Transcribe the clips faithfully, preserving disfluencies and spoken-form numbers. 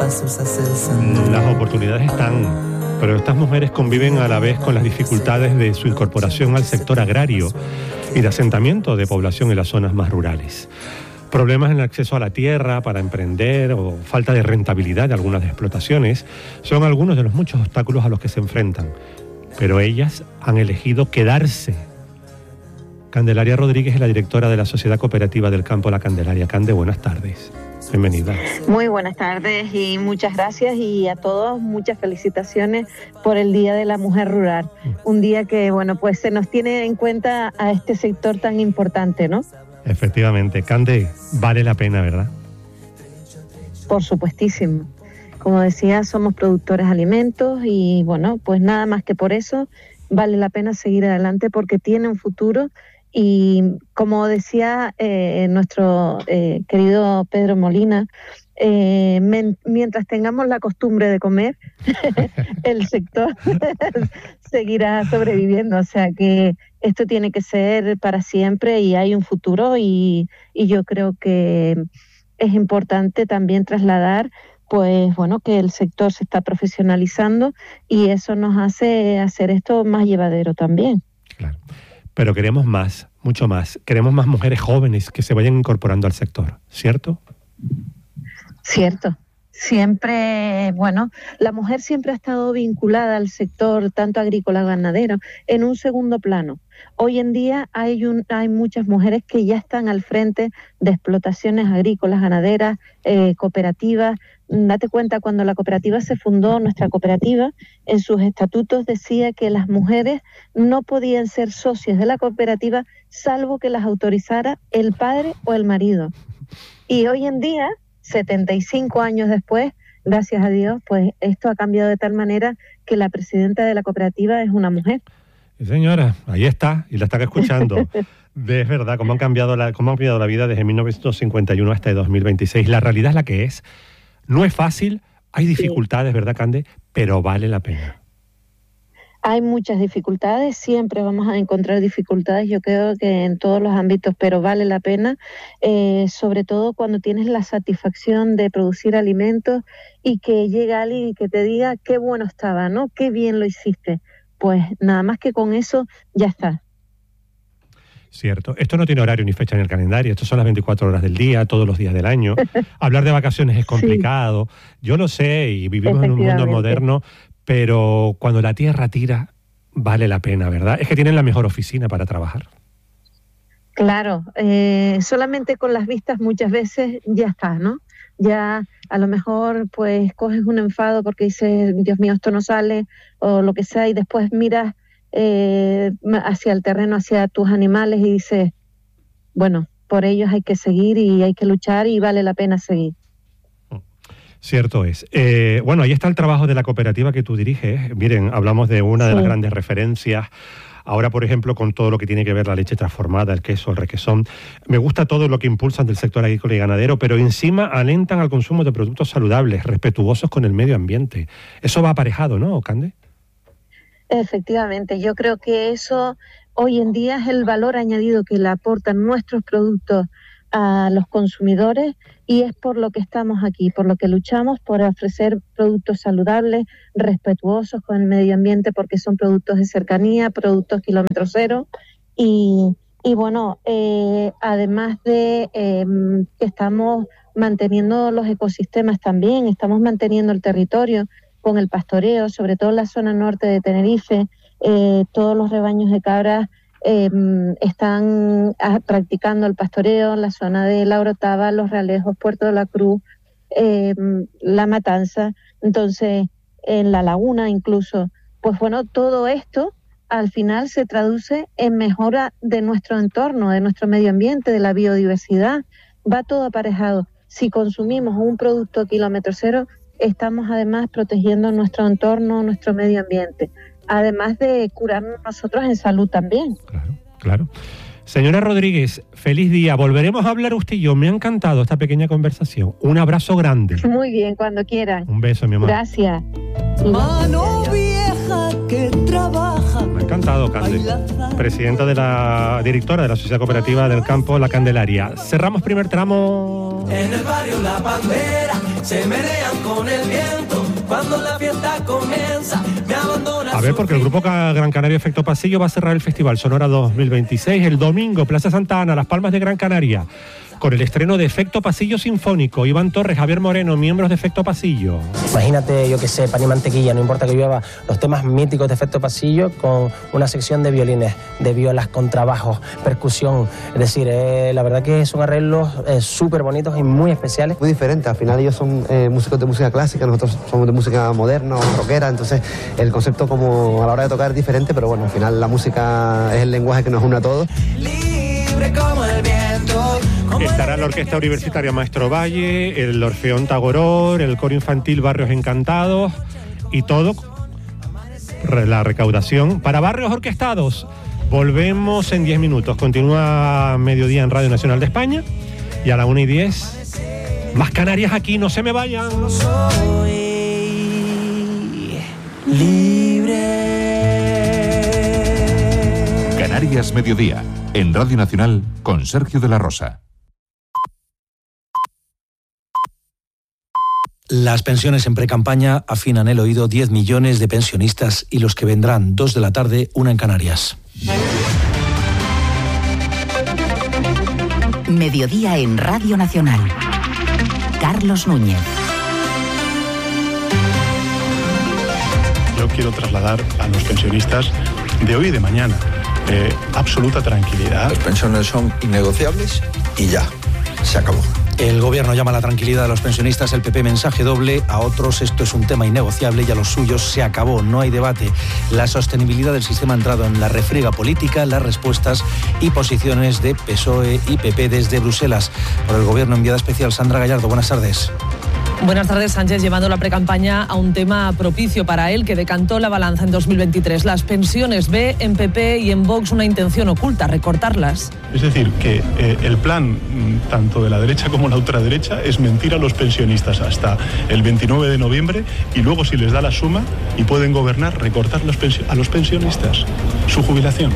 Las oportunidades están, pero estas mujeres conviven a la vez con las dificultades de su incorporación al sector agrario y de asentamiento de población en las zonas más rurales. Problemas en el acceso a la tierra para emprender o falta de rentabilidad de algunas explotaciones son algunos de los muchos obstáculos a los que se enfrentan. Pero ellas han elegido quedarse. Candelaria Rodríguez es la directora de la Sociedad Cooperativa del Campo La Candelaria. Cande, buenas tardes. Bienvenida. Muy buenas tardes y muchas gracias, y a todos muchas felicitaciones por el Día de la Mujer Rural. Un día que, bueno, pues se nos tiene en cuenta a este sector tan importante, ¿no? Efectivamente. Cande, vale la pena, ¿verdad? Por supuestísimo. Como decía, somos productores de alimentos y, bueno, pues nada más que por eso vale la pena seguir adelante, porque tiene un futuro. Y como decía eh, nuestro eh, querido Pedro Molina, eh, men, mientras tengamos la costumbre de comer, el sector seguirá sobreviviendo. O sea que esto tiene que ser para siempre y hay un futuro, y, y yo creo que es importante también trasladar, pues bueno, que el sector se está profesionalizando y eso nos hace hacer esto más llevadero también. Claro. Pero queremos más, mucho más. Queremos más mujeres jóvenes que se vayan incorporando al sector, ¿cierto? Cierto. Siempre, bueno, la mujer siempre ha estado vinculada al sector, tanto agrícola, ganadero, en un segundo plano. Hoy en día hay, un, hay muchas mujeres que ya están al frente de explotaciones agrícolas, ganaderas, eh, cooperativas. Date cuenta, cuando la cooperativa se fundó, nuestra cooperativa, en sus estatutos decía que las mujeres no podían ser socias de la cooperativa salvo que las autorizara el padre o el marido. Y hoy en día, setenta y cinco años después, gracias a Dios, pues esto ha cambiado de tal manera que la presidenta de la cooperativa es una mujer. Sí, señora, ahí está, y la están escuchando. Es verdad, cómo han cambiado la, cómo han cambiado la vida desde mil novecientos cincuenta y uno hasta dos mil veintiséis. La realidad es la que es. No es fácil, hay dificultades, sí. ¿Verdad, Cande? Pero vale la pena. Hay muchas dificultades, siempre vamos a encontrar dificultades, yo creo que en todos los ámbitos, pero vale la pena, eh, sobre todo cuando tienes la satisfacción de producir alimentos y que llega alguien y que te diga qué bueno estaba, ¿no? Qué bien lo hiciste. Pues nada más que con eso ya está. Cierto. Esto no tiene horario ni fecha en el calendario. Esto son las veinticuatro horas del día, todos los días del año. Hablar de vacaciones es complicado. Sí. Yo lo sé, y vivimos en un mundo moderno, pero cuando la tierra tira, vale la pena, ¿verdad? Es que tienen la mejor oficina para trabajar. Claro. Eh, solamente con las vistas muchas veces ya está, ¿no? Ya a lo mejor pues coges un enfado porque dices, Dios mío, esto no sale, o lo que sea, y después miras Eh, hacia el terreno, hacia tus animales y dices, bueno, por ellos hay que seguir y hay que luchar y vale la pena seguir. Cierto es. Eh, bueno, ahí está el trabajo de la cooperativa que tú diriges. Miren, hablamos de una de sí. las grandes referencias. Ahora, por ejemplo, con todo lo que tiene que ver la leche transformada, el queso, el requesón. Me gusta todo lo que impulsan del sector agrícola y ganadero, pero encima alentan al consumo de productos saludables, respetuosos con el medio ambiente. Eso va aparejado, ¿no, Cande? Efectivamente, yo creo que eso hoy en día es el valor añadido que le aportan nuestros productos a los consumidores, y es por lo que estamos aquí, por lo que luchamos, por ofrecer productos saludables, respetuosos con el medio ambiente, porque son productos de cercanía, productos kilómetro cero, y, y bueno, eh, además de eh, que estamos manteniendo los ecosistemas también, estamos manteniendo el territorio con el pastoreo, sobre todo en la zona norte de Tenerife. Eh, todos los rebaños de cabras eh, están a, practicando el pastoreo en la zona de La Orotava, Los Realejos, Puerto de la Cruz, eh, La Matanza, entonces en La Laguna incluso. Pues bueno, todo esto al final se traduce en mejora de nuestro entorno, de nuestro medio ambiente, de la biodiversidad. Va todo aparejado. Si consumimos un producto kilómetro cero, estamos además protegiendo nuestro entorno, nuestro medio ambiente, además de curarnos nosotros en salud también. Claro, claro. Señora Rodríguez, feliz día. Volveremos a hablar usted y yo. Me ha encantado esta pequeña conversación. Un abrazo grande. Muy bien, cuando quieran. Un beso, mi amor. Gracias. Mano vieja que trabaja. Me ha encantado, Cande. Presidenta de la directora de la Sociedad Cooperativa del Campo La Candelaria. Cerramos primer tramo. En el barrio La Bandera se menean con el cuando la fiesta comienza, me abandona. A ver, porque el grupo Gran Canaria Efecto Pasillo va a cerrar el Festival Sonora dos mil veintiséis el domingo, Plaza Santa Ana, Las Palmas de Gran Canaria, con el estreno de Efecto Pasillo Sinfónico. Iván Torres, Javier Moreno, miembros de Efecto Pasillo. Imagínate, yo que sé, pan y mantequilla, no importa que llueva, los temas míticos de Efecto Pasillo con una sección de violines, de violas, contrabajos, percusión. Es decir, eh, la verdad que son arreglos eh, súper bonitos y muy especiales. Muy diferentes, al final ellos son eh, músicos de música clásica, nosotros somos de música moderna o rockera, entonces el concepto como a la hora de tocar es diferente, pero bueno, al final la música es el lenguaje que nos une a todos. Libre como el viento. Estará la Orquesta Universitaria Maestro Valle, el Orfeón Tagoror, el Coro Infantil Barrios Encantados y todo, la recaudación para barrios orquestados. Volvemos en diez minutos. Continúa Mediodía en Radio Nacional de España y a la una y diez, más Canarias aquí, no se me vayan. Soy libre. Canarias Mediodía, en Radio Nacional con Sergio de la Rosa. Las pensiones en precampaña afinan el oído. Diez millones de pensionistas y los que vendrán, dos de la tarde, una en Canarias. Mediodía en Radio Nacional. Carlos Núñez. Yo quiero trasladar a los pensionistas de hoy y de mañana eh, absoluta tranquilidad. Las pensiones son innegociables y ya, se acabó. El gobierno llama a la tranquilidad a los pensionistas, el P P mensaje doble, a otros esto es un tema innegociable y a los suyos se acabó, no hay debate. La sostenibilidad del sistema ha entrado en la refriega política, las respuestas y posiciones de P S O E y P P desde Bruselas. Por el gobierno, enviada especial Sandra Gallardo, buenas tardes. Buenas tardes. Sánchez llevando la precampaña a un tema propicio para él que decantó la balanza en dos mil veintitrés. Las pensiones. Ve en P P y en Vox una intención oculta, recortarlas. Es decir, que eh, el plan tanto de la derecha como la ultraderecha es mentir a los pensionistas hasta el veintinueve de noviembre y luego, si les da la suma y pueden gobernar, recortar los pensio- a los pensionistas su jubilación.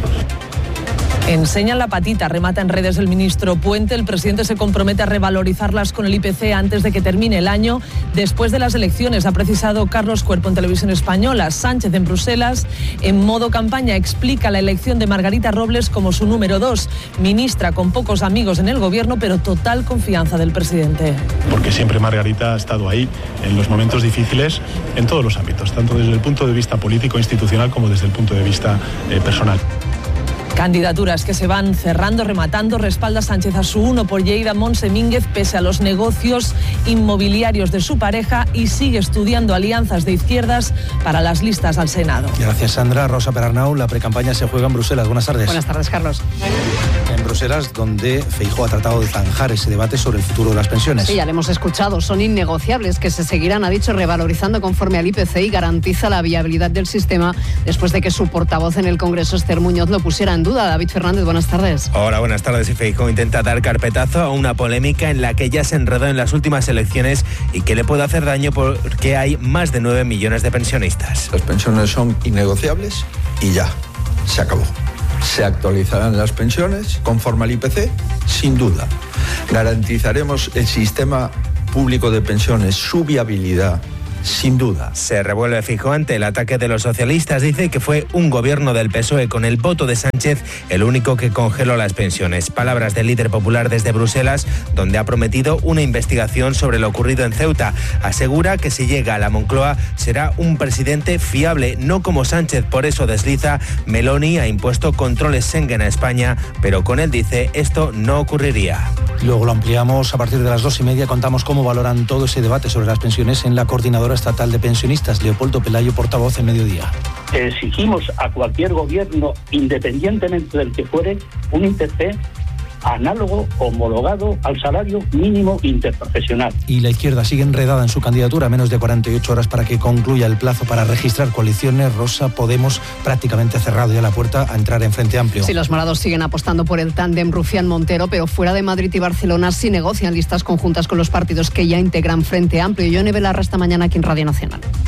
Enseñan la patita, remata en redes el ministro Puente. El presidente se compromete a revalorizarlas con el I P C antes de que termine el año. Después de las elecciones, ha precisado Carlos Cuerpo en Televisión Española. Sánchez en Bruselas, en modo campaña, explica la elección de Margarita Robles como su número dos. Ministra con pocos amigos en el gobierno, pero total confianza del presidente. Porque siempre Margarita ha estado ahí en los momentos difíciles en todos los ámbitos, tanto desde el punto de vista político, institucional, como desde el punto de vista eh, personal. Candidaturas que se van cerrando, rematando. Respalda Sánchez a su uno por Lleida, Montse Mínguez, pese a los negocios inmobiliarios de su pareja, y sigue estudiando alianzas de izquierdas para las listas al Senado. Gracias, Sandra. Rosa Perarnau, la precampaña se juega en Bruselas. Buenas tardes. Buenas tardes, Carlos. En Bruselas, donde Feijóo ha tratado de zanjar ese debate sobre el futuro de las pensiones. Sí, ya lo hemos escuchado. Son innegociables, que se seguirán, ha dicho, revalorizando conforme al I P C y garantiza la viabilidad del sistema después de que su portavoz en el Congreso, Esther Muñoz, lo pusiera en duda. David Fernández, buenas tardes. Hola, buenas tardes. Y Feijóo intenta dar carpetazo a una polémica en la que ya se enredó en las últimas elecciones y que le puede hacer daño porque hay más de nueve millones de pensionistas. Las pensiones son innegociables y ya, se acabó. Se actualizarán las pensiones conforme al I P C, sin duda. Garantizaremos el sistema público de pensiones, su viabilidad, sin duda. Se revuelve Feijóo ante el ataque de los socialistas. Dice que fue un gobierno del P S O E con el voto de Sánchez el único que congeló las pensiones. Palabras del líder popular desde Bruselas, donde ha prometido una investigación sobre lo ocurrido en Ceuta. Asegura que si llega a la Moncloa será un presidente fiable, no como Sánchez. Por eso desliza: Meloni ha impuesto controles Schengen a España, pero con él, dice, esto no ocurriría. Luego lo ampliamos a partir de las dos y media. Contamos cómo valoran todo ese debate sobre las pensiones en la Coordinadora Estatal de Pensionistas. Leopoldo Pelayo, portavoz en Mediodía. Exigimos a cualquier gobierno, independientemente del que fuere, un I P C análogo, homologado al salario mínimo interprofesional. Y la izquierda sigue enredada en su candidatura, a menos de cuarenta y ocho horas para que concluya el plazo para registrar coaliciones. Rosa, Podemos prácticamente ha cerrado ya la puerta a entrar en Frente Amplio. Sí, los morados siguen apostando por el tándem Rufián-Montero, pero fuera de Madrid y Barcelona sí negocian listas conjuntas con los partidos que ya integran Frente Amplio. Yone Belarra esta mañana aquí en Radio Nacional.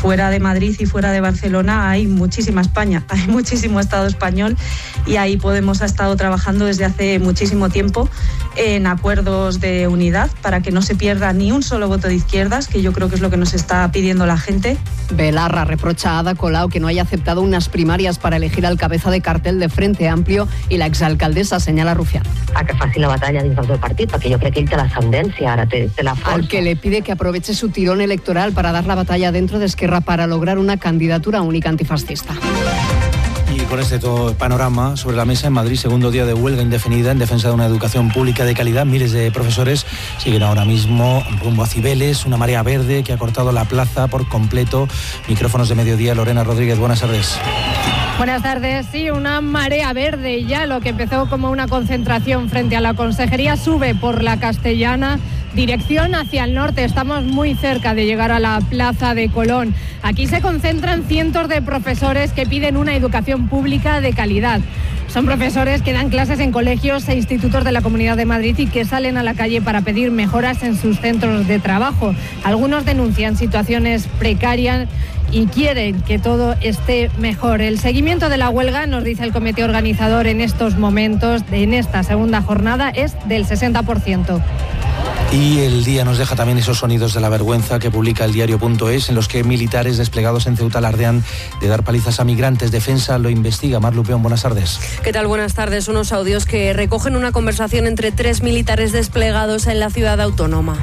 fuera de Madrid y fuera de Barcelona hay muchísima España, hay muchísimo Estado español, y ahí Podemos ha estado trabajando desde hace muchísimo tiempo en acuerdos de unidad para que no se pierda ni un solo voto de izquierdas, que yo creo que es lo que nos está pidiendo la gente. Belarra reprocha a Ada Colau que no haya aceptado unas primarias para elegir al cabeza de cartel de Frente Amplio, y la exalcaldesa señala a Rufián. A que faci la batalla dins del partit, perquè jo crec que ell té l'ascendència, ara té, té la força. Al que le pide que aproveche su tirón electoral para dar la batalla dentro de Esquerra para lograr una candidatura única antifascista. Y con este todo panorama sobre la mesa, en Madrid, segundo día de huelga indefinida en defensa de una educación pública de calidad. Miles de profesores siguen ahora mismo rumbo a Cibeles, una marea verde que ha cortado la plaza por completo. Micrófonos de Mediodía, Lorena Rodríguez, buenas tardes. Buenas tardes. Sí, una marea verde. Ya lo que empezó como una concentración frente a la Consejería sube por la Castellana, dirección hacia el norte. Estamos muy cerca de llegar a la Plaza de Colón. Aquí se concentran cientos de profesores que piden una educación pública de calidad. Son profesores que dan clases en colegios e institutos de la Comunidad de Madrid y que salen a la calle para pedir mejoras en sus centros de trabajo. Algunos denuncian situaciones precarias y quieren que todo esté mejor. El seguimiento de la huelga, nos dice el comité organizador en estos momentos, en esta segunda jornada, es del sesenta por ciento. Y el día nos deja también esos sonidos de la vergüenza que publica el diario punto es, en los que militares desplegados en Ceuta alardean de dar palizas a migrantes. Defensa lo investiga. Mar Lupeón, buenas tardes. ¿Qué tal? Buenas tardes. Unos audios que recogen una conversación entre tres militares desplegados en la ciudad autónoma.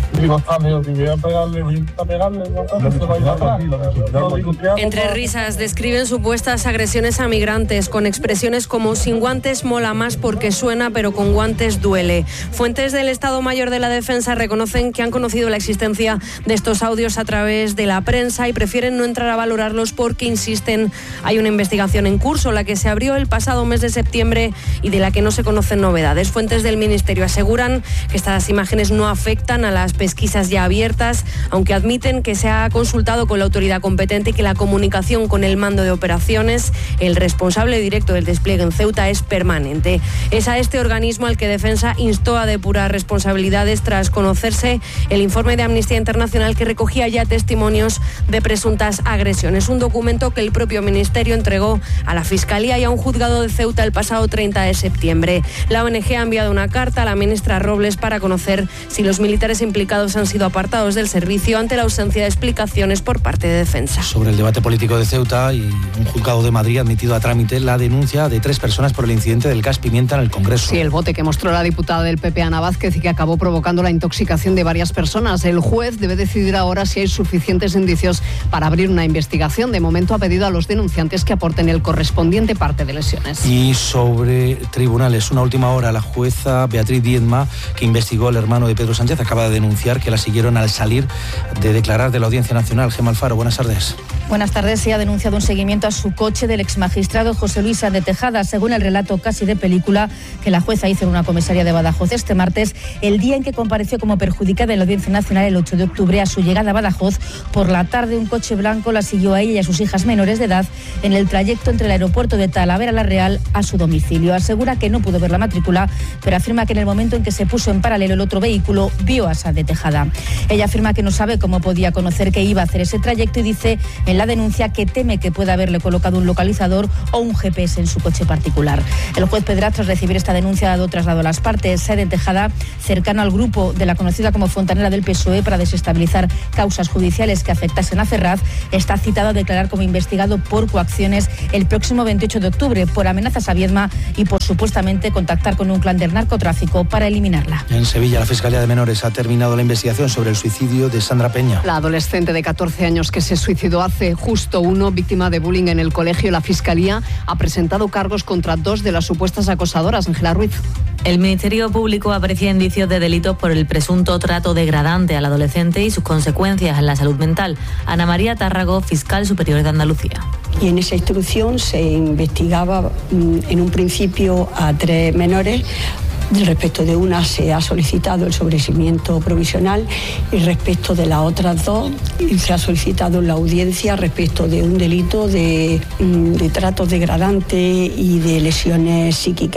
Entre risas describen supuestas agresiones a migrantes con expresiones como sin guantes mola más porque suena, pero con guantes duele. Fuentes del Estado Mayor de la Defensa reconocen que han conocido la existencia de estos audios a través de la prensa y prefieren no entrar a valorarlos porque, insisten, hay una investigación en curso, la que se abrió el pasado mes de septiembre y de la que no se conocen novedades. Fuentes del Ministerio aseguran que estas imágenes no afectan a las pesquisas ya abiertas, aunque admiten que se ha consultado con la autoridad competente y que la comunicación con el mando de operaciones, el responsable directo del despliegue en Ceuta, es permanente. Es a este organismo al que Defensa instó a depurar responsabilidades tras conocerse el informe de Amnistía Internacional que recogía ya testimonios de presuntas agresiones. Un documento que el propio Ministerio entregó a la Fiscalía y a un juzgado de Ceuta el pasado treinta de septiembre. La O N G ha enviado una carta a la ministra Robles para conocer si los militares implicados han sido apartados del servicio ante la ausencia de explicaciones por parte de Defensa. Sobre el debate político de Ceuta, y un juzgado de Madrid ha admitido a trámite la denuncia de tres personas por el incidente del gas pimienta en el Congreso. Sí, el bote que mostró la diputada del P P, Ana Vázquez, y que acabó provocando la intoxicación de varias personas. El juez debe decidir ahora si hay suficientes indicios para abrir una investigación. De momento ha pedido a los denunciantes que aporten el correspondiente parte de lesiones. Y sobre tribunales, una última hora, la jueza Beatriz Diezma, que investigó al hermano de Pedro Sánchez, acaba de denunciar que la siguieron al salir de declarar de la Audiencia Nacional. Gemma Alfaro, buenas tardes. Buenas tardes. Se ha denunciado un seguimiento a su coche del exmagistrado José Luis Sáenz de Tejada, según el relato casi de película que la jueza hizo en una comisaría de Badajoz este martes, el día en que compareció como perjudicada en la Audiencia Nacional el ocho de octubre. A su llegada a Badajoz, por la tarde, un coche blanco la siguió a ella y a sus hijas menores de edad en el trayecto entre el aeropuerto de Talavera la Real a su domicilio. Asegura que no pudo ver la matrícula, pero afirma que en el momento en que se puso en paralelo el otro vehículo, vio a Sáenz de Tejada. Ella afirma que no sabe cómo podía conocer que iba a hacer ese trayecto y dice en la denuncia que teme que pueda haberle colocado un localizador o un G P S en su coche particular. El juez Pedraz, tras recibir esta denuncia, ha dado traslado a las partes. Sáenz de Tejada, cercano al grupo de la conocida como Fontanera del P S O E para desestabilizar causas judiciales que afectasen a Ferraz, está citado a declarar como investigado por coacciones el próximo veintiocho de octubre por amenazas a Viedma y por supuestamente contactar con un clan del narcotráfico para eliminarla. En Sevilla, la Fiscalía de Menores ha terminado la investigación sobre el suicidio de Sandra Peña. La adolescente de catorce años que se suicidó hace justo uno, víctima de bullying en el colegio. La Fiscalía ha presentado cargos contra dos de las supuestas acosadoras. Ángela Ruiz. El Ministerio Público aprecia indicios de delitos por el presunto trato degradante al adolescente y sus consecuencias en la salud mental. Ana María Tárrago, fiscal superior de Andalucía. Y en esa instrucción se investigaba en un principio a tres menores. Respecto de una se ha solicitado el sobreseimiento provisional y respecto de las otras dos se ha solicitado la audiencia respecto de un delito de, de tratos degradantes y de lesiones psíquicas.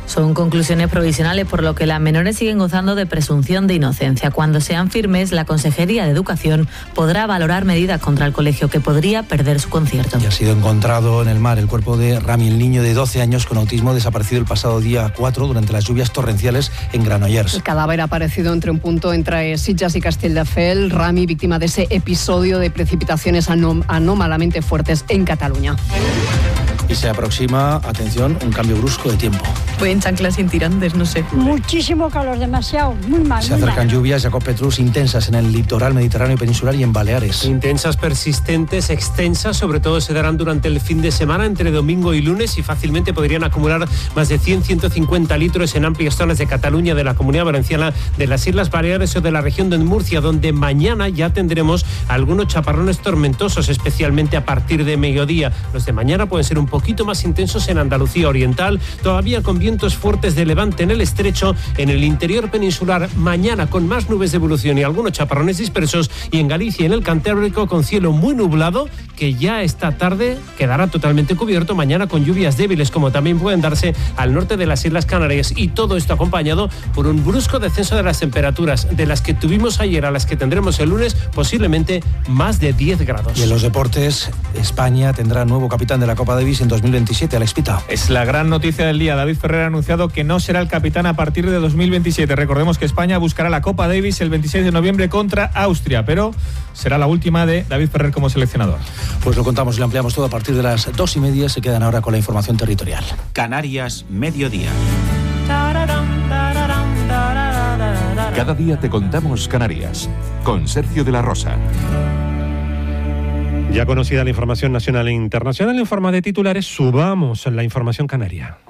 Son conclusiones provisionales, por lo que las menores siguen gozando de presunción de inocencia. Cuando sean firmes, la Consejería de Educación podrá valorar medidas contra el colegio, que podría perder su concierto. Y ha sido encontrado en el mar el cuerpo de Rami, el niño de doce años con autismo desaparecido el pasado día cuatro durante las lluvias torrenciales en Granollers. El cadáver ha aparecido entre un punto entre Sitges y Castelldefels. Rami, víctima de ese episodio de precipitaciones anóm- anómalamente fuertes en Cataluña. Y se aproxima, atención, un cambio brusco de tiempo. Voy en chanclas sin tirantes, no sé. Muchísimo calor, demasiado, muy mal. Se muy acercan mal. lluvias, Jacob Petrus, intensas en el litoral mediterráneo peninsular y en Baleares. Intensas, persistentes, extensas, sobre todo se darán durante el fin de semana, entre domingo y lunes, y fácilmente podrían acumular más de cien a ciento cincuenta litros en amplias zonas de Cataluña, de la Comunidad Valenciana, de las Islas Baleares o de la región de Murcia, donde mañana ya tendremos algunos chaparrones tormentosos, especialmente a partir de mediodía. Los de mañana pueden ser un poquito más intensos en Andalucía Oriental, todavía con vientos fuertes de levante en el estrecho, en el interior peninsular mañana con más nubes de evolución y algunos chaparrones dispersos, y en Galicia y en el Cantábrico con cielo muy nublado, que ya esta tarde quedará totalmente cubierto, mañana con lluvias débiles, como también pueden darse al norte de las Islas Canarias, y todo esto acompañado por un brusco descenso de las temperaturas, de las que tuvimos ayer a las que tendremos el lunes, posiblemente más de diez grados. Y en los deportes, España tendrá nuevo capitán de la Copa Davis en dos mil veintisiete, Alex Pita. Es la gran noticia del día. David Ferrer ha anunciado que no será el capitán a partir de dos mil veintisiete. Recordemos que España buscará la Copa Davis el veintiséis de noviembre contra Austria, pero será la última de David Ferrer como seleccionador. Pues lo contamos y lo ampliamos todo a partir de las dos y media. Se quedan ahora con la información territorial. Canarias, mediodía. Cada día te contamos Canarias, con Sergio de la Rosa. Ya conocida la información nacional e internacional en forma de titulares, subamos la información canaria.